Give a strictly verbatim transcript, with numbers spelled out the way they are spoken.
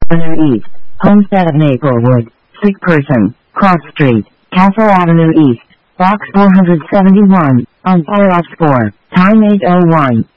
Avenue East, Homestead at Maplewood, sick person, Cross Street, Castle Avenue East, Box four seventy-one, on Pyros four, time eight oh one.